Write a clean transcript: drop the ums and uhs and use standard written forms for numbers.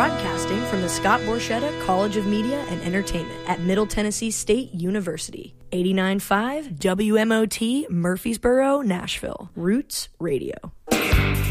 Broadcasting from the Scott Borchetta College of Media and Entertainment at Middle Tennessee State University. 89.5 WMOT, Murfreesboro, Nashville. Roots Radio.